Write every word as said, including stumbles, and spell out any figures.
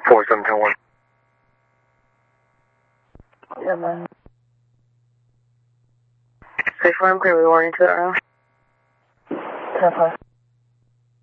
four seven ten one. Yeah, man. Six one, clear with warning to that round. ten five.